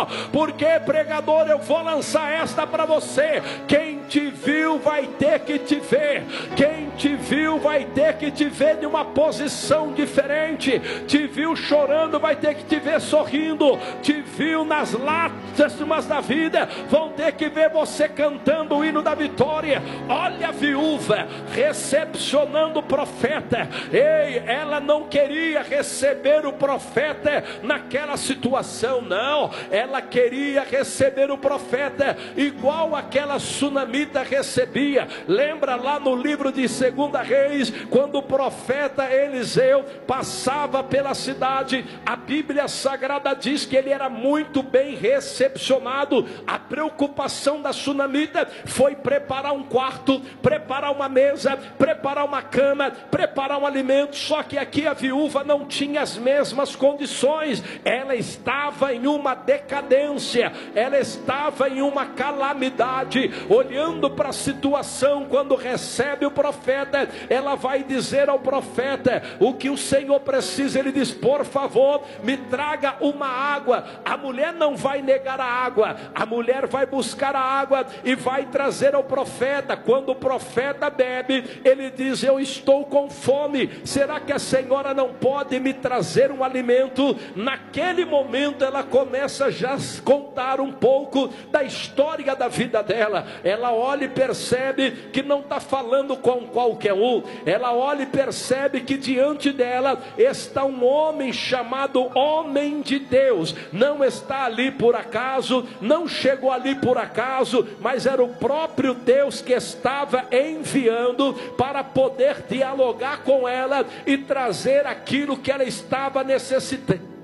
não. Porque, pregador, eu vou lançar esta para você: quem te viu vai ter que te ver. Quem te viu vai ter que te ver de uma posição diferente. Te viu chorando, vai ter que te ver sorrindo. Te viu nas lágrimas da vida, vão ter que ver você cantando o hino da vitória. Olha a viúva recepcionando o profeta. Ei, ela não queria receber o profeta naquela situação, não. Ela queria receber o profeta igual aquela sunamita recebia. Lembra lá no livro de 2 Reis, quando o profeta Eliseu passava pela cidade, a Bíblia Sagrada diz que ele era muito bem recepcionado. A preocupação da sunamita foi preparar um quarto, preparar uma mesa, preparar uma cama, preparar um alimento. Só que aqui a viúva não tinha as mesmas condições. Ela estava em uma decadência, ela estava em uma calamidade. Olhando para a situação, quando recebe o profeta, ela vai dizer ao profeta o que o Senhor precisa. Ele diz: por favor, me traga uma água. A mulher não vai negar a água, a mulher vai buscar a água e vai trazer ao profeta. Quando o profeta bebe, ele diz: eu estou com fome, será que a senhora não pode me trazer um alimento? Naquele momento ela começa já a contar um pouco da história da vida dela. Ela olha e percebe que não está falando com qualquer um. Ela olha e percebe que diante dela está um homem chamado homem de Deus. Não está ali por acaso, não chegou ali por acaso, mas era o próprio Deus que estava enviando para poder dialogar com ela e trazer aquilo que ela estava necessitando.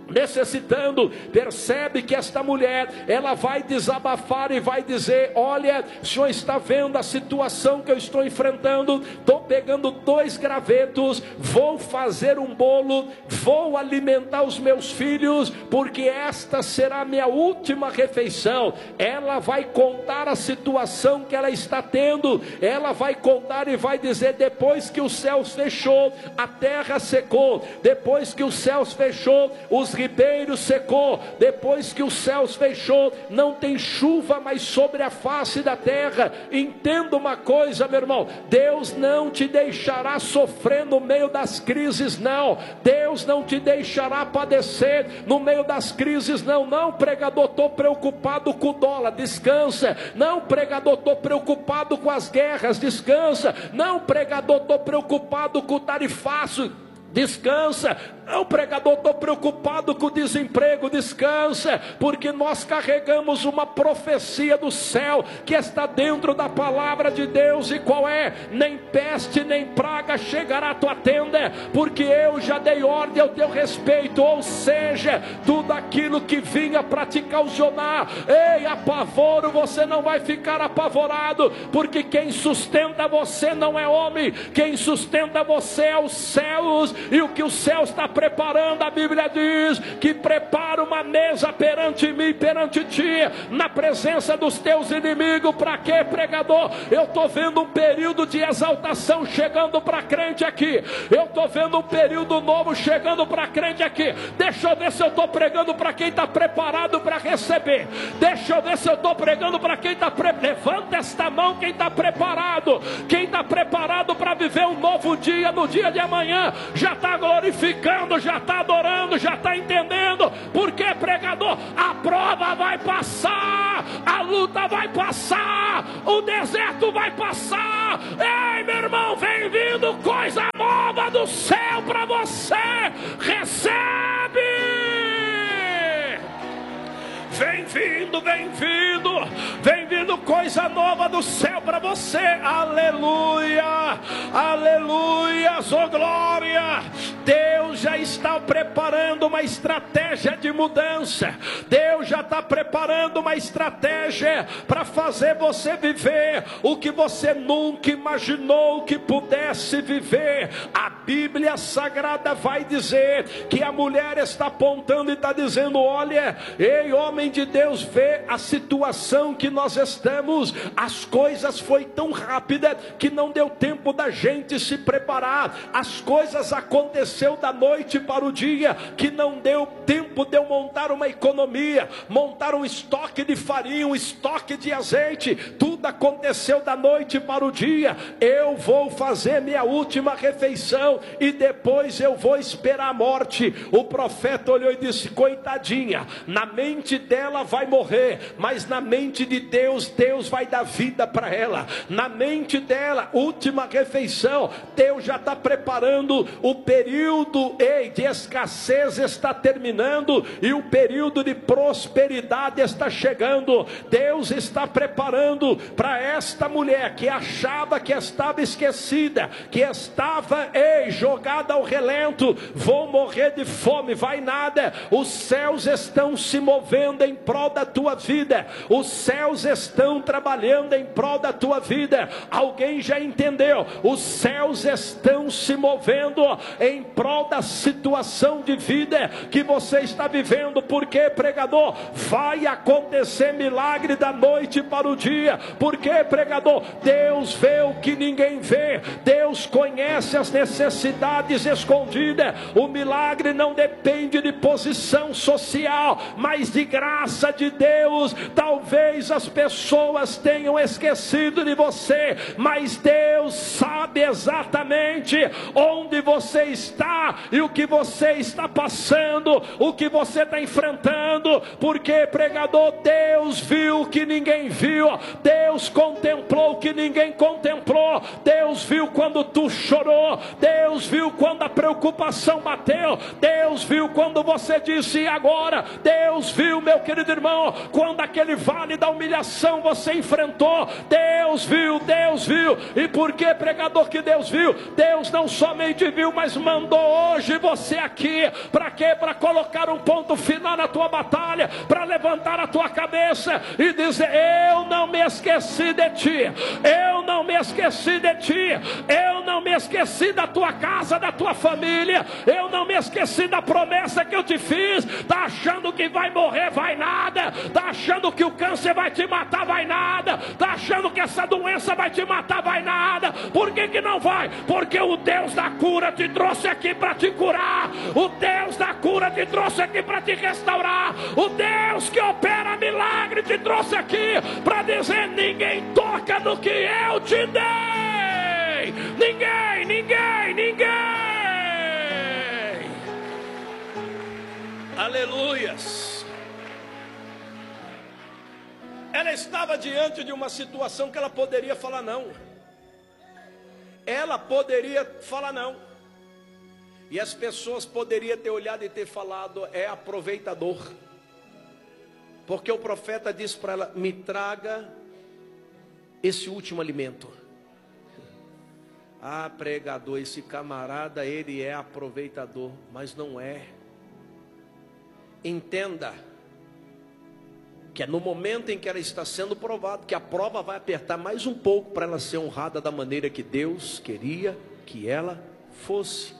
Percebe que esta mulher, ela vai desabafar e vai dizer: olha, o senhor está vendo a situação que eu estou enfrentando, estou pegando 2 gravetos, vou fazer um bolo, vou alimentar os meus filhos, porque esta será a minha última refeição. Ela vai contar a situação que ela está tendo, ela vai contar e vai dizer: depois que os céus fechou, a terra secou, depois que os céus fechou, os ribeiros secou, depois que os céus fechou, não tem chuva mais sobre a face da terra. Entenda uma coisa, meu irmão: Deus não te deixará sofrer no meio das crises, não. Deus não te deixará padecer no meio das crises, não. Não, pregador, estou preocupado com o dólar, descansa. Não, pregador, estou preocupado com as guerras, descansa. Não, pregador, estou preocupado com o tarifaço, descansa. Não, pregador, estou preocupado com o desemprego, descansa, porque nós carregamos uma profecia do céu que está dentro da palavra de Deus. E qual é? Nem peste nem praga chegará à tua tenda, porque eu já dei ordem ao teu respeito. Ou seja, tudo aquilo que vinha para te causar, ei, apavoro, você não vai ficar apavorado, porque quem sustenta você não é homem, quem sustenta você é os céus. E o que o céu está preparando, a Bíblia diz que prepara uma mesa perante mim, perante ti, na presença dos teus inimigos. Para quê, pregador? Eu estou vendo um período de exaltação chegando para crente aqui, eu estou vendo um período novo chegando para crente aqui. Deixa eu ver se eu estou pregando para quem está preparado para receber. Deixa eu ver se eu estou pregando para quem está preparado. Levanta esta mão quem está preparado, quem está preparado para viver um novo dia no dia de amanhã. Já está glorificando, já está adorando, já está entendendo. Porque, pregador, a prova vai passar, a luta vai passar, o deserto vai passar. Ei, meu irmão, vem vindo coisa nova do céu para você. Recebe! Vem vindo, vem vindo, vem vindo coisa nova do céu para você. Aleluia, aleluia, oh glória. Deus já está preparando uma estratégia de mudança. Deus já está preparando uma estratégia para fazer você viver o que você nunca imaginou que pudesse viver. A Bíblia Sagrada vai dizer que a mulher está apontando e está dizendo: olha, ei, homem de Deus, vê a situação que nós estamos. As coisas foi tão rápida que não deu tempo da gente se preparar. As coisas aconteceram aconteceu da noite para o dia, que não deu tempo de eu montar uma economia, montar um estoque de farinha, um estoque de azeite, tudo aconteceu da noite para o dia. Eu vou fazer minha última refeição e depois eu vou esperar a morte. O profeta olhou e disse: coitadinha, na mente dela vai morrer, mas na mente de Deus, Deus vai dar vida para ela. Na mente dela, última refeição, Deus já está preparando. O período de escassez está terminando e o período de prosperidade está chegando. Deus está preparando para esta mulher que achava que estava esquecida, que estava jogada ao relento. Vou morrer de fome, vai nada. Os céus estão se movendo em prol da tua vida, os céus estão trabalhando em prol da tua vida. Alguém já entendeu? Os céus estão se movendo em prol da situação de vida que você está vivendo. Porque, pregador, vai acontecer milagre da noite para o dia. Porque, pregador, Deus vê o que ninguém vê, Deus conhece as necessidades escondidas. O milagre não depende de posição social, mas de graça de Deus. Talvez as pessoas tenham esquecido de você, mas Deus sabe exatamente onde você está e o que você está passando, o que você está enfrentando. Porque, pregador, Deus viu o que ninguém viu, Deus contemplou o que ninguém contemplou. Deus viu quando tu chorou, Deus viu quando a preocupação bateu, Deus viu quando você disse e agora. Deus viu, meu querido irmão, quando aquele vale da humilhação você enfrentou. Deus viu, Deus viu. E por que, pregador, que Deus viu? Deus não somente viu, mas mandou hoje você aqui. Para quê? Para colocar um ponto final na tua batalha, para levantar a tua cabeça e dizer: eu não me esqueci de ti, eu não me esqueci de ti, eu não me esqueci da tua casa, da tua família, eu não me esqueci da promessa que eu te fiz. Está achando que vai morrer? Vai nada. Está achando que o câncer vai te matar? Vai nada. Está achando que essa doença vai te matar? Vai nada. Por que que não vai? Porque o Deus da cura te trouxe aqui para te curar, o Deus da cura te trouxe aqui para te restaurar, o Deus que opera milagre te trouxe aqui para dizer: ninguém toca no que eu te dei. Ninguém, ninguém, ninguém. Aleluias. Ela estava diante de uma situação que ela poderia falar não. Ela poderia falar não. E as pessoas poderiam ter olhado e ter falado: é aproveitador. Porque o profeta disse para ela: me traga esse último alimento. Ah, pregador, esse camarada, ele é aproveitador. Mas não é. Entenda que é no momento em que ela está sendo provada, que a prova vai apertar mais um pouco para ela ser honrada da maneira que Deus queria que ela fosse.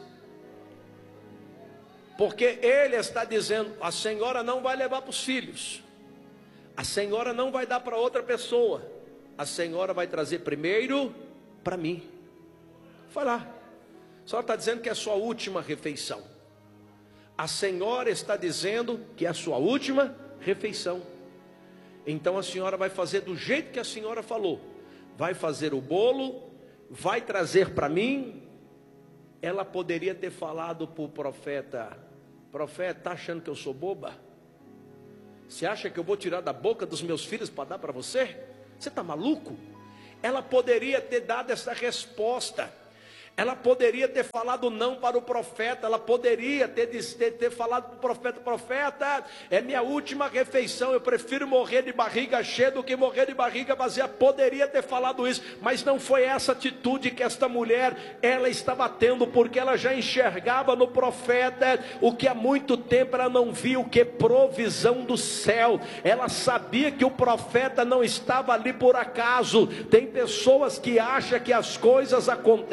Porque ele está dizendo: a senhora não vai levar para os filhos, a senhora não vai dar para outra pessoa, a senhora vai trazer primeiro para mim. Vai lá. A senhora está dizendo que é a sua última refeição. A senhora está dizendo que é a sua última refeição. Então a senhora vai fazer do jeito que a senhora falou. Vai fazer o bolo, vai trazer para mim. Ela poderia ter falado para o profeta: profeta, está achando que eu sou boba? Você acha que eu vou tirar da boca dos meus filhos para dar para você? Você está maluco? Ela poderia ter dado essa resposta. Ela poderia ter falado não para o profeta. Ela poderia ter falado para o profeta: profeta, é minha última refeição, eu prefiro morrer de barriga cheia do que morrer de barriga vazia. Poderia ter falado isso, mas não foi essa atitude que esta mulher ela estava tendo, porque ela já enxergava no profeta o que há muito tempo ela não via, o que? Provisão do céu. Ela sabia que o profeta não estava ali por acaso. Tem pessoas que acham que as coisas acontecem por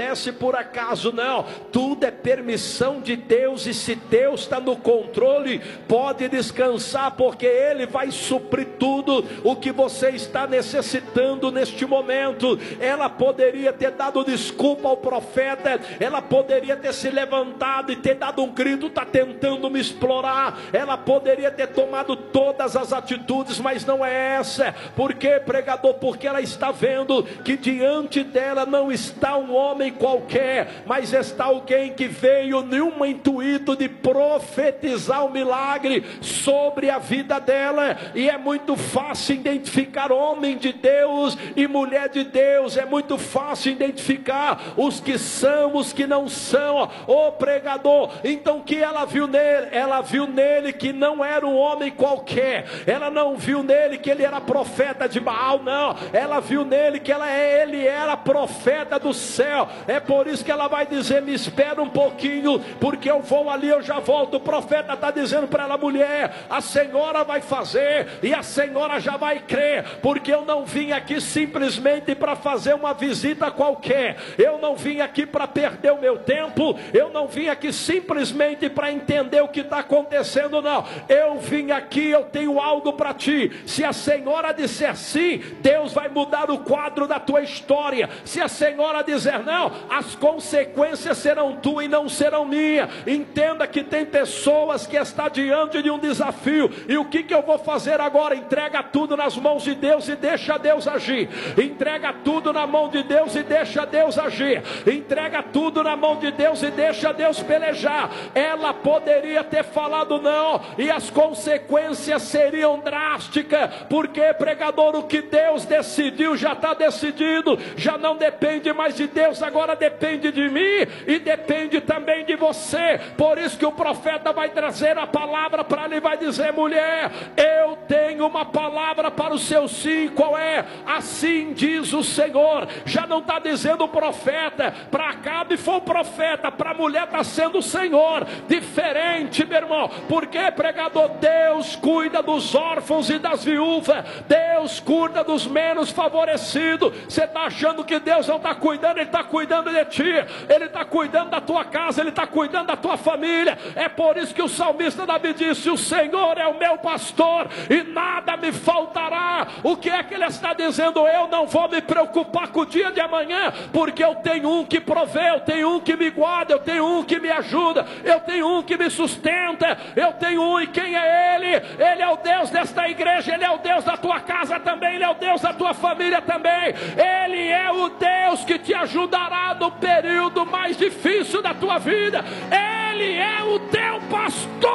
por acaso, não, tudo é permissão de Deus, e se Deus está no controle, pode descansar, porque Ele vai suprir tudo o que você está necessitando neste momento. Ela poderia ter dado desculpa ao profeta, ela poderia ter se levantado e ter dado um grito: está tentando me explorar. Ela poderia ter tomado todas as atitudes, mas não é essa. Por quê, pregador? Porque ela está vendo que diante dela não está um homem qualquer, mas está alguém que veio num intuito de profetizar um milagre sobre a vida dela. E é muito fácil identificar homem de Deus e mulher de Deus, é muito fácil identificar os que são, os que não são. Ô pregador, então o que ela viu nele? Ela viu nele que não era um homem qualquer. Ela não viu nele que ele era profeta de Baal, não. Ela viu nele que ele era profeta do céu. É por isso que ela vai dizer: me espera um pouquinho, porque eu vou ali, eu já volto. O profeta está dizendo para ela: mulher, a senhora vai fazer, e a senhora já vai crer, porque eu não vim aqui simplesmente para fazer uma visita qualquer. Eu não vim aqui para perder o meu tempo. Eu não vim aqui simplesmente para entender o que está acontecendo, não. Eu vim aqui, eu tenho algo para ti. Se a senhora disser sim, Deus vai mudar o quadro da tua história. Se a senhora dizer não, as consequências serão tuas e não serão minhas. Entenda que tem pessoas que estão diante de um desafio, e o que eu vou fazer agora? Entrega tudo nas mãos de Deus e deixa Deus agir. Entrega tudo na mão de Deus e deixa Deus agir. Entrega tudo na mão de Deus e deixa Deus pelejar. Ela poderia ter falado não, e as consequências seriam drásticas. Porque, pregador, o que Deus decidiu já está decidido, já não depende mais de Deus, agora depende de mim e depende também de você. Por isso que o profeta vai trazer a palavra para ele, vai dizer: mulher, eu tenho uma palavra para o seu sim. Qual é? Assim diz o Senhor. Já não está dizendo o profeta, para Acabe foi o profeta, para a mulher está sendo o Senhor. Diferente, meu irmão. Porque, pregador, Deus cuida dos órfãos e das viúvas. Deus cuida dos menos favorecidos. Você está achando que Deus não está cuidando? Ele está cuidando de ti. Ele está cuidando da tua casa. Ele está cuidando da tua família. É por isso que o salmista Davi disse: o Senhor é o meu pastor e nada me faltará. O que é que ele está dizendo? Eu não vou me preocupar com o dia de amanhã, porque eu tenho um que provê, eu tenho um que me guarda, eu tenho um que me ajuda, eu tenho um que me sustenta, eu tenho um. E quem é Ele? Ele é o Deus desta igreja, Ele é o Deus da tua casa também, Ele é o Deus da tua família também. Ele é o Deus que te ajudará no período mais difícil da tua vida. Ele é o teu pastor.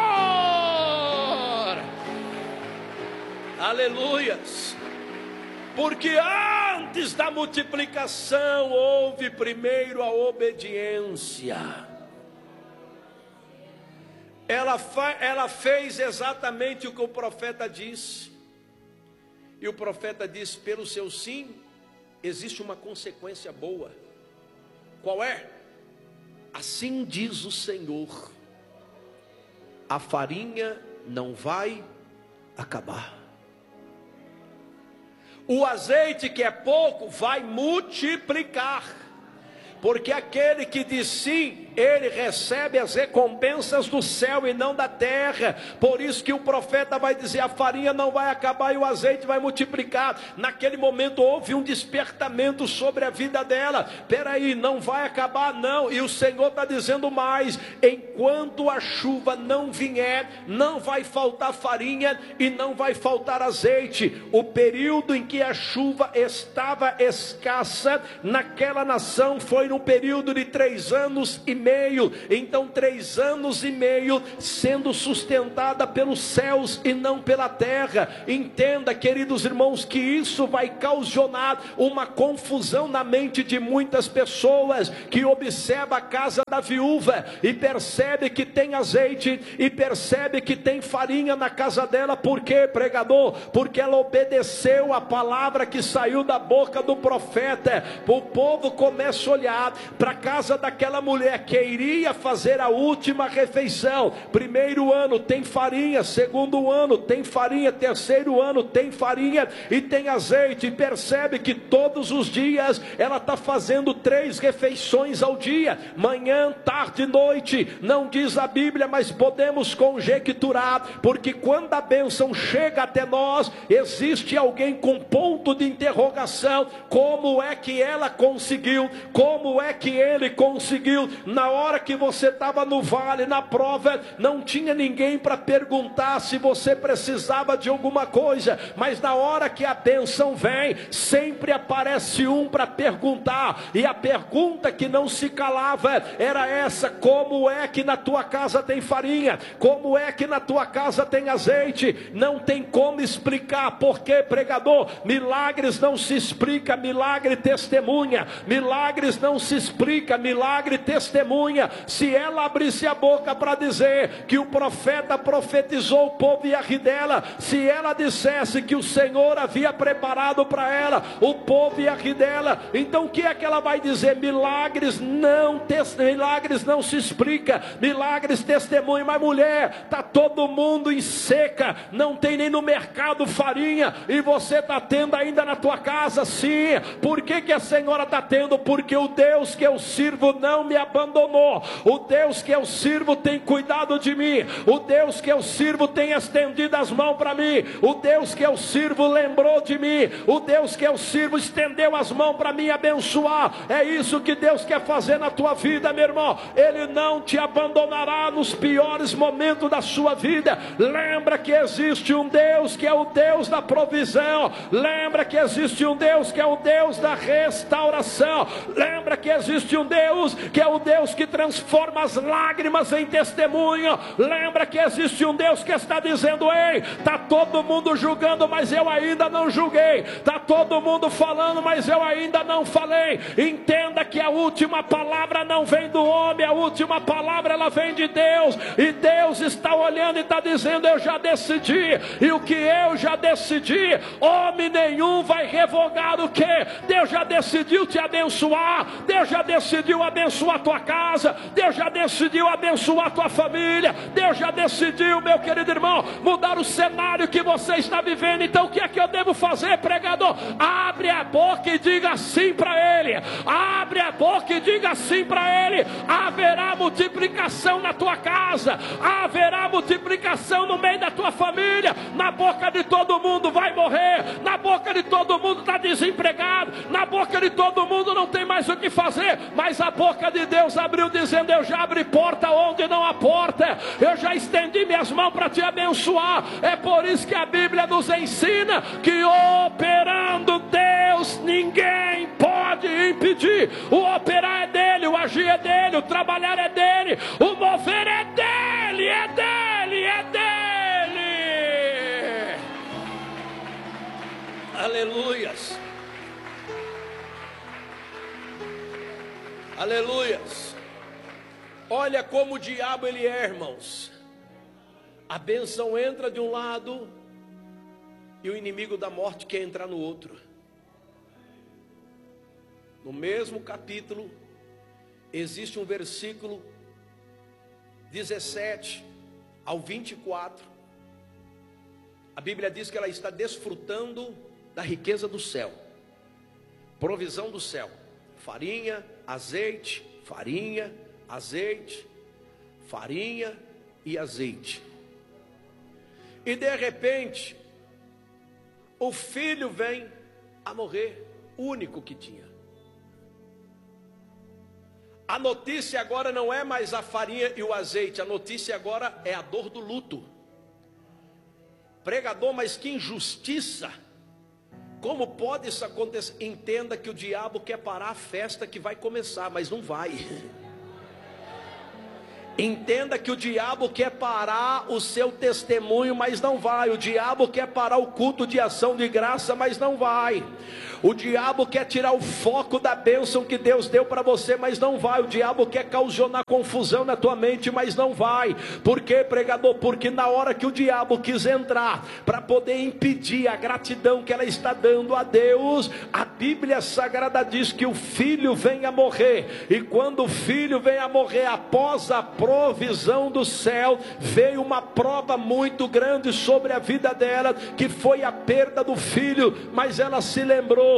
Aleluias. Porque antes da multiplicação houve primeiro a obediência. Ela fez exatamente o que o profeta disse. E o profeta disse: pelo seu sim existe uma consequência boa. Qual é? Assim diz o Senhor: a farinha não vai acabar. O azeite, que é pouco, vai multiplicar. Porque aquele que diz sim, ele recebe as recompensas do céu e não da terra. Por isso que o profeta vai dizer: a farinha não vai acabar e o azeite vai multiplicar. Naquele momento houve um despertamento sobre a vida dela. Peraí, não vai acabar não. E o Senhor está dizendo mais: enquanto a chuva não vier, não vai faltar farinha e não vai faltar azeite. O período em que a chuva estava escassa naquela nação foi no período de 3 anos e meio. Então 3 anos e meio sendo sustentada pelos céus e não pela terra. Entenda, queridos irmãos, que isso vai causar uma confusão na mente de muitas pessoas que observa a casa da viúva e percebe que tem azeite e percebe que tem farinha na casa dela. Por quê, pregador? Porque ela obedeceu a palavra que saiu da boca do profeta. O povo começa a olhar para a casa daquela mulher porque iria fazer a última refeição. Primeiro ano tem farinha, segundo ano tem farinha, terceiro ano tem farinha e tem azeite. E percebe que todos os dias ela está fazendo 3 refeições ao dia, manhã, tarde e noite. Não diz a Bíblia, mas podemos conjecturar, porque quando a bênção chega até nós, existe alguém com ponto de interrogação: como é que ela conseguiu? Como é que ele conseguiu? Na hora que você estava no vale, na prova, não tinha ninguém para perguntar se você precisava de alguma coisa, mas na hora que a bênção vem, sempre aparece um para perguntar, e a pergunta que não se calava era essa: como é que na tua casa tem farinha? Como é que na tua casa tem azeite? Não tem como explicar. Porque, pregador, milagres não se explica, milagre testemunha. Milagres não se explica, milagre testemunha. Se ela abrisse a boca para dizer que o profeta profetizou, o povo ia rir dela. Se ela dissesse que o Senhor havia preparado para ela, o povo ia rir dela. Então o que é que ela vai dizer? Milagres não se explica, milagres testemunha. Mas mulher, está todo mundo em seca, não tem nem no mercado farinha, e você está tendo ainda na tua casa. Sim. Por que a senhora está tendo? Porque o Deus que eu sirvo não me abandonou. O Deus que eu sirvo tem cuidado de mim. O Deus que eu sirvo tem estendido as mãos para mim. O Deus que eu sirvo lembrou de mim. O Deus que eu sirvo estendeu as mãos para me abençoar. É isso que Deus quer fazer na tua vida, meu irmão. Ele não te abandonará nos piores momentos da sua vida. Lembra que existe um Deus que é o Deus da provisão. Lembra que existe um Deus que é o Deus da restauração. Lembra que existe um Deus que é o Deus que transforma as lágrimas em testemunho. Lembra que existe um Deus que está dizendo: ei, está todo mundo julgando, mas eu ainda não julguei. Está todo mundo falando, mas eu ainda não falei. Entenda que a última palavra não vem do homem, a última palavra ela vem de Deus. E Deus está olhando e está dizendo: eu já decidi. E o que eu já decidi, homem nenhum vai revogar. O que? Deus já decidiu te abençoar. Deus já decidiu abençoar a tua casa. Deus já decidiu abençoar a tua família. Deus já decidiu, meu querido irmão, mudar o cenário que você está vivendo. Então o que é que eu devo fazer, pregador? Abre a boca e diga assim para ele. Abre a boca e diga assim para ele: haverá multiplicação na tua casa, haverá multiplicação no meio da tua família. Na boca de todo mundo vai morrer, na boca de todo mundo está desempregado, na boca de todo mundo não tem mais o que fazer, mas a boca de Deus abriu dizendo: eu já abri porta onde não há porta, eu já estendi minhas mãos para te abençoar. É por isso que a Bíblia nos ensina que operando Deus ninguém pode impedir. O operar é dele, o agir é dele, o trabalhar é dele, o mover é dele, é dele, é dele. Aleluias. Aleluias. Olha como o diabo ele é, irmãos. A bênção entra de um lado e o inimigo da morte quer entrar no outro. No mesmo capítulo existe um versículo 17 ao 24. A Bíblia diz que ela está desfrutando da riqueza do céu, provisão do céu, farinha, azeite, farinha, azeite, farinha e azeite. E de repente o filho vem a morrer, o único que tinha. A notícia agora não é mais a farinha e o azeite, a notícia agora é a dor do luto. Pregador, mas que injustiça! Como pode isso acontecer? Entenda que o diabo quer parar a festa que vai começar, mas não vai. Entenda que o diabo quer parar o seu testemunho, mas não vai. O diabo quer parar o culto de ação de graça, mas não vai. O diabo quer tirar o foco da bênção que Deus deu para você, mas não vai. O diabo quer causar confusão na tua mente, mas não vai. Por quê, pregador? Porque na hora que o diabo quis entrar para poder impedir a gratidão que ela está dando a Deus, a Bíblia Sagrada diz que o filho vem a morrer. E quando o filho vem a morrer, após a provisão do céu, veio uma prova muito grande sobre a vida dela, que foi a perda do filho. Mas ela se lembrou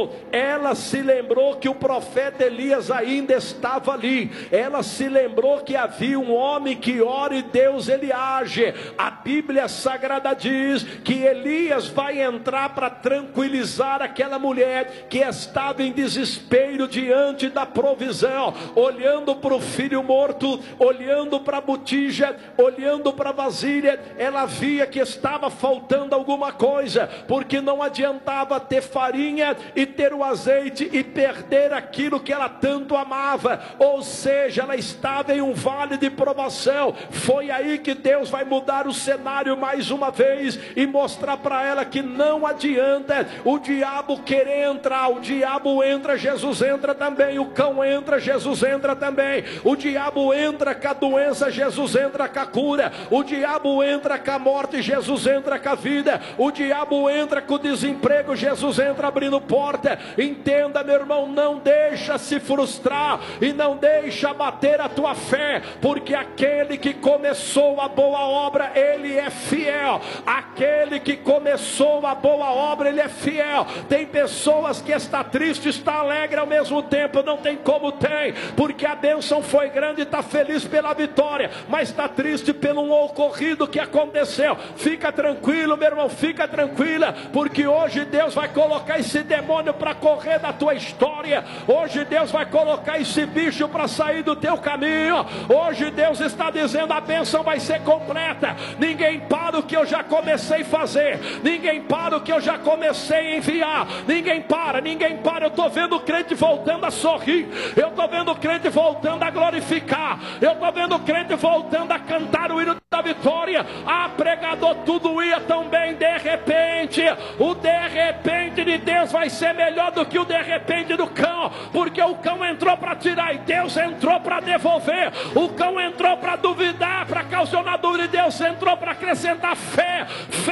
que o profeta Elias ainda estava ali. Ela se lembrou que havia um homem que ora e Deus ele age. A Bíblia Sagrada diz que Elias vai entrar para tranquilizar aquela mulher que estava em desespero diante da provisão, olhando para o filho morto, olhando para a botija, olhando para a vasilha. Ela via que estava faltando alguma coisa, porque não adiantava ter farinha e ter o azeite e perder aquilo que ela tanto amava. Ou seja, ela estava em um vale de provação. Foi aí que Deus vai mudar o cenário mais uma vez e mostrar para ela que não adianta o diabo querer entrar. O diabo entra, Jesus entra também. O cão entra, Jesus entra também. O diabo entra com a doença, Jesus entra com a cura. O diabo entra com a morte, Jesus entra com a vida. O diabo entra com o desemprego, Jesus entra abrindo porta. Entenda, meu irmão, não deixa se frustrar e não deixa bater a tua fé, porque aquele que começou a boa obra, ele é fiel. Aquele que começou a boa obra, ele é fiel. Tem pessoas que está triste, está alegre ao mesmo tempo. Não tem como tem, porque a bênção foi grande e está feliz pela vitória, mas está triste pelo um ocorrido que aconteceu. Fica tranquilo, meu irmão, fica tranquila, porque hoje Deus vai colocar esse demônio para correr da tua história. Hoje Deus vai colocar esse bicho para sair do teu caminho. Hoje Deus está dizendo: a bênção vai ser completa. Ninguém para o que eu já comecei a fazer, ninguém para o que eu já comecei a enviar. Ninguém para. Eu estou vendo o crente voltando a sorrir, eu estou vendo o crente voltando a glorificar, eu estou vendo o crente voltando a cantar o hino da vitória. Ah, pregador, tudo ia tão bem. De repente, o de repente de Deus vai ser melhor do que o de repente do cão, porque o cão entrou para tirar e Deus entrou para devolver. O cão entrou para duvidar, para causar dúvida, e Deus entrou para acrescentar fé.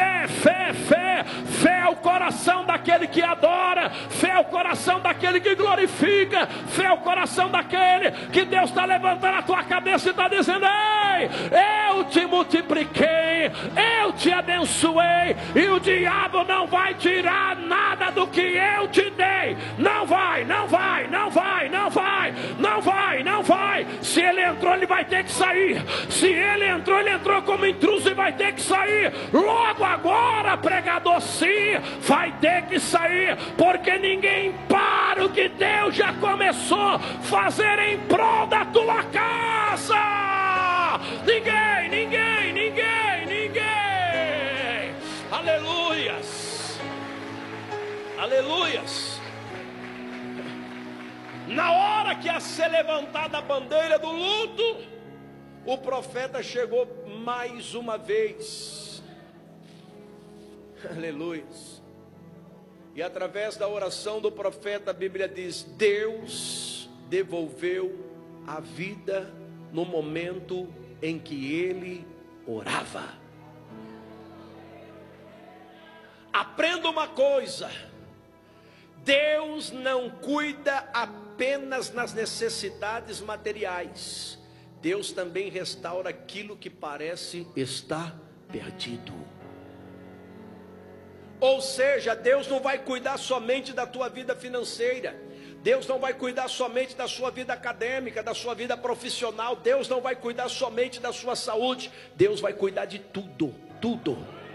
Fé é o coração daquele que adora, fé é o coração daquele que glorifica, fé é o coração daquele que Deus está levantando a tua cabeça e está dizendo: ei, eu te multipliquei, eu te abençoei, e o diabo não vai tirar nada do que eu te dei. Não vai. Se ele entrou, ele vai ter que sair. Se ele entrou como intruso e vai ter que sair. Logo agora, pregador, sim, vai ter que sair, porque ninguém para o que Deus já começou a fazer em prol da tua casa. Ninguém. Aleluias. Na hora que ia ser levantada a bandeira do luto, o profeta chegou mais uma vez. Aleluias. E através da oração do profeta, a Bíblia diz: Deus devolveu a vida no momento em que ele orava. Aprenda uma coisa: Deus não cuida apenas nas necessidades materiais. Deus também restaura aquilo que parece estar perdido. Ou seja, Deus não vai cuidar somente da tua vida financeira. Deus não vai cuidar somente da sua vida acadêmica, da sua vida profissional. Deus não vai cuidar somente da sua saúde. Deus vai cuidar de tudo.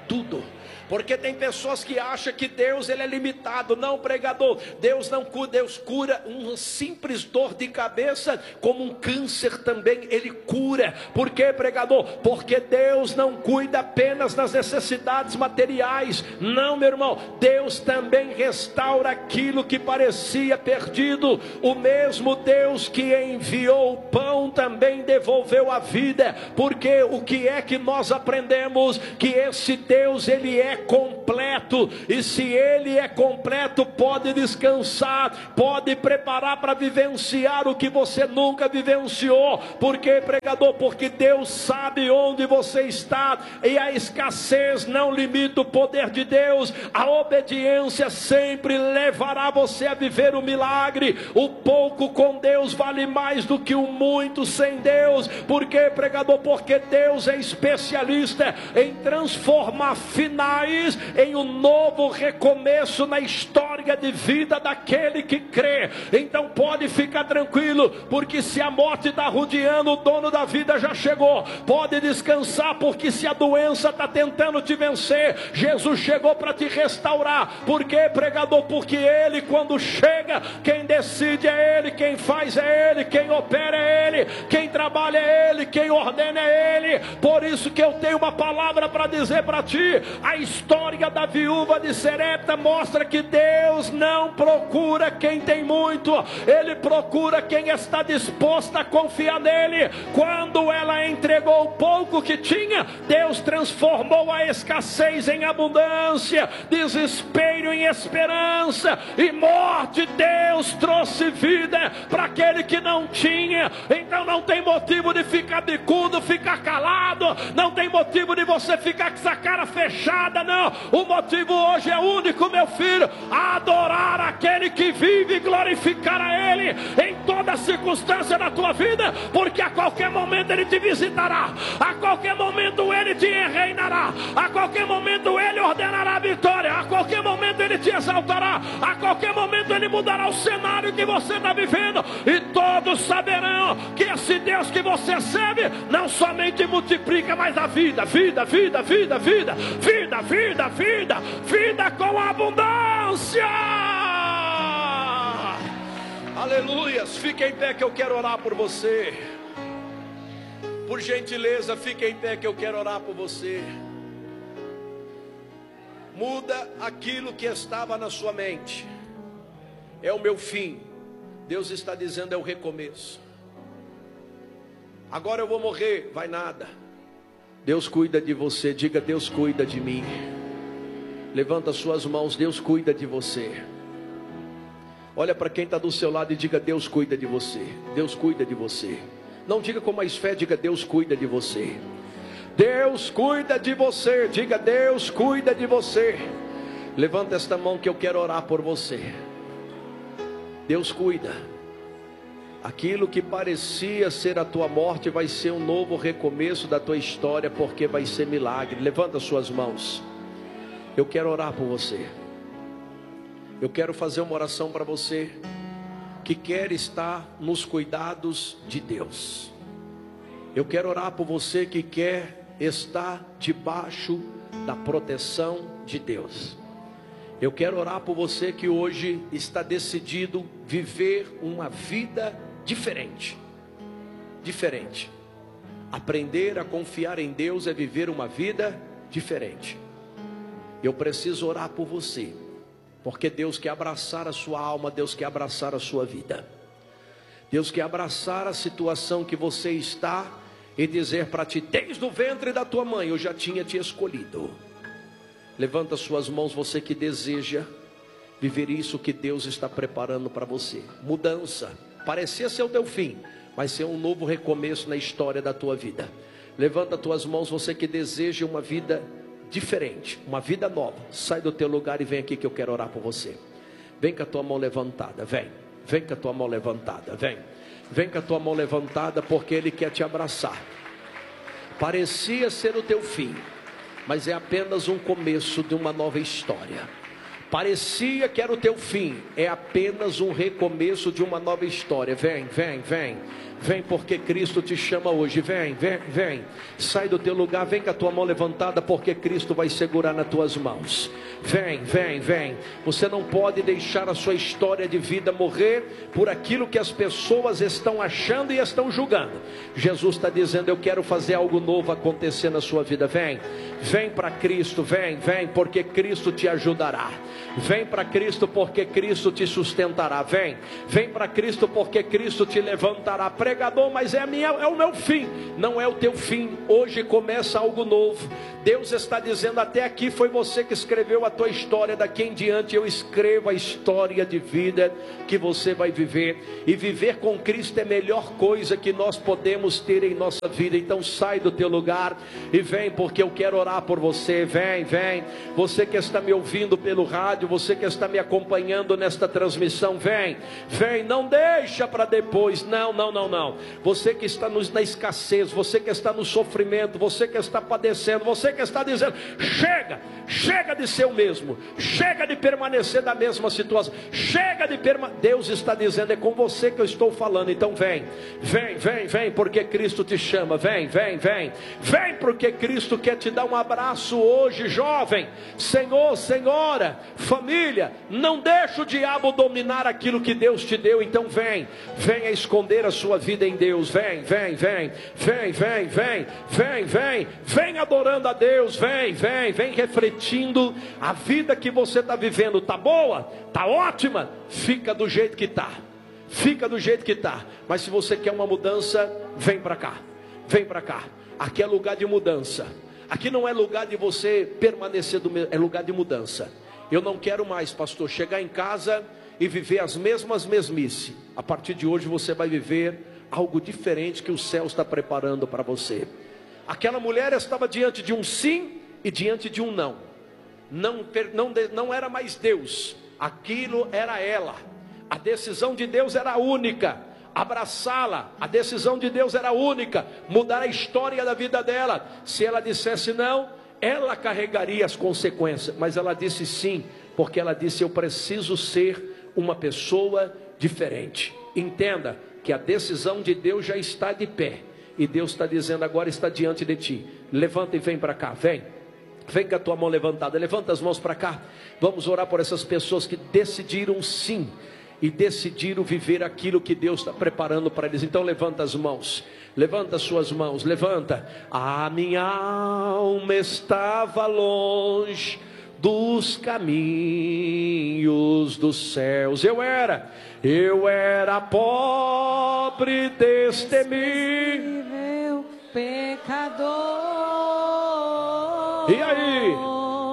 tudo. Porque tem pessoas que acham que Deus ele é limitado. Não, pregador, Deus não cura. Deus cura uma simples dor de cabeça, como um câncer também Ele cura. Por quê, pregador? Porque Deus não cuida apenas das necessidades materiais. Não, meu irmão, Deus também restaura aquilo que parecia perdido. O mesmo Deus que enviou o pão também devolveu a vida. Porque o que é que nós aprendemos? Que esse Deus ele é completo, e se Ele é completo, pode descansar, pode preparar para vivenciar o que você nunca vivenciou. Por quê, pregador? Porque Deus sabe onde você está, e a escassez não limita o poder de Deus. A obediência sempre levará você a viver o milagre. O pouco com Deus vale mais do que o muito sem Deus. Por quê, pregador? Porque Deus é especialista em transformar finais em um novo recomeço na história de vida daquele que crê. Então pode ficar tranquilo, porque se a morte está rodeando, o dono da vida já chegou. Pode descansar, porque se a doença está tentando te vencer, Jesus chegou para te restaurar. Por quê, pregador? Porque Ele, quando chega, quem decide é Ele, quem faz é Ele, quem opera é Ele, quem trabalha é Ele, quem ordena é Ele. Por isso que eu tenho uma palavra para dizer para ti. A história da viúva de Serepta mostra que Deus não procura quem tem muito, Ele procura quem está disposto a confiar nele. Quando ela entregou o pouco que tinha, Deus transformou a escassez em abundância, desespero em esperança, e morte Deus trouxe vida para aquele que não tinha. Então não tem motivo de ficar bicudo, ficar calado, não tem motivo de você ficar com essa cara fechada, não. O motivo hoje é único, meu filho: adorar aquele que vive e glorificar a Ele em toda circunstância da tua vida, porque a qualquer momento Ele te visitará, a qualquer momento Ele te reinará, a qualquer momento Ele ordenará a vitória, a qualquer momento Ele te exaltará, a qualquer momento Ele mudará o cenário que você está vivendo, e todos saberão que esse Deus que você serve não somente multiplica, mas a vida, vida, vida, vida, vida, vida, vida, vida, vida com abundância. Aleluias. Fique em pé que eu quero orar por você. Por gentileza, fique em pé que eu quero orar por você. Muda aquilo que estava na sua mente. É o meu fim. Deus está dizendo, é o recomeço. Agora eu vou morrer. Vai nada. Deus cuida de você. Diga, Deus cuida de mim. Levanta suas mãos. Deus cuida de você. Olha para quem está do seu lado e diga, Deus cuida de você. Deus cuida de você. Não diga com mais fé, diga, Deus cuida de você. Deus cuida de você. Diga, Deus cuida de você. Levanta esta mão que eu quero orar por você. Deus cuida. Aquilo que parecia ser a tua morte vai ser um novo recomeço da tua história, porque vai ser milagre. Levanta suas mãos. Eu quero orar por você. Eu quero fazer uma oração para você que quer estar nos cuidados de Deus. Eu quero orar por você que quer estar debaixo da proteção de Deus. Eu quero orar por você que hoje está decidido viver uma vida diferente. Diferente. Aprender a confiar em Deus é viver uma vida diferente. Eu preciso orar por você, porque Deus quer abraçar a sua alma, Deus quer abraçar a sua vida. Deus quer abraçar a situação que você está e dizer para ti, desde o ventre da tua mãe eu já tinha te escolhido. Levanta suas mãos, você que deseja viver isso que Deus está preparando para você. Mudança, parecia ser o teu fim, vai ser um novo recomeço na história da tua vida. Levanta tuas mãos, você que deseja uma vida diferente, uma vida nova. Sai do teu lugar e vem aqui que eu quero orar por você. Vem com a tua mão levantada, vem. Vem com a tua mão levantada, vem. Vem com a tua mão levantada, porque Ele quer te abraçar. Parecia ser o teu fim, mas é apenas um começo de uma nova história. Parecia que era o teu fim, é apenas um recomeço de uma nova história. Vem, vem, vem. Vem porque Cristo te chama hoje. Vem, vem, vem. Sai do teu lugar, vem com a tua mão levantada, porque Cristo vai segurar nas tuas mãos. Vem, vem, vem. Você não pode deixar a sua história de vida morrer por aquilo que as pessoas estão achando e estão julgando. Jesus está dizendo: eu quero fazer algo novo acontecer na sua vida. Vem, vem para Cristo, vem, vem, porque Cristo te ajudará. Vem para Cristo porque Cristo te sustentará. Vem, vem para Cristo porque Cristo te levantará. Pregador, mas é o meu fim. Não é o teu fim. Hoje começa algo novo. Deus está dizendo: até aqui foi você que escreveu a tua história, daqui em diante eu escrevo a história de vida que você vai viver. E viver com Cristo é a melhor coisa que nós podemos ter em nossa vida. Então sai do teu lugar e vem, porque eu quero orar por você. Vem, vem. Você que está me ouvindo pelo rádio, você que está me acompanhando nesta transmissão, vem, vem. Não deixa para depois. Não, não, não, não. Você que está na escassez, você que está no sofrimento, você que está padecendo, você que está dizendo: chega, chega de ser o mesmo, chega de permanecer na mesma situação, chega de permanecer. Deus está dizendo: é com você que eu estou falando. Então vem, vem, vem, vem, porque Cristo te chama. Vem, vem, vem, vem, porque Cristo quer te dar um abraço hoje, jovem, senhor, senhora, família. Não deixa o diabo dominar aquilo que Deus te deu. Então vem, venha esconder a sua vida em Deus. Vem, vem, vem, vem, vem, vem, vem, vem, vem adorando a Deus. Vem, vem, vem refletindo a vida que você está vivendo. Tá boa? Tá ótima? Fica do jeito que tá. Fica do jeito que tá. Mas se você quer uma mudança, vem para cá. Vem para cá. Aqui é lugar de mudança. Aqui não é lugar de você permanecer do mesmo, é lugar de mudança. Eu não quero mais, pastor, chegar em casa e viver as mesmas mesmices. A partir de hoje você vai viver algo diferente que o céu está preparando para você. Aquela mulher estava diante de um sim e diante de um não. Não era mais Deus, aquilo era ela. A decisão de Deus era única: abraçá-la. A decisão de Deus era única: mudar a história da vida dela. Se ela dissesse não, ela carregaria as consequências. Mas ela disse sim, porque ela disse: eu preciso ser uma pessoa diferente. Entenda que a decisão de Deus já está de pé, e Deus está dizendo: agora está diante de ti. Levanta e vem para cá, vem. Vem com a tua mão levantada, levanta as mãos para cá. Vamos orar por essas pessoas que decidiram sim, e decidiram viver aquilo que Deus está preparando para eles. Então levanta as mãos, levanta as suas mãos, levanta. A minha alma estava longe dos caminhos dos céus. Eu era pobre, destemível pecador. E aí?